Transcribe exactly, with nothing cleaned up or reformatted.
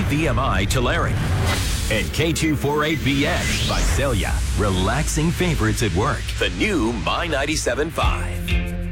V M I Tulare. And K two forty-eight B X Visalia. Relaxing favorites at work. The new My ninety-seven point five.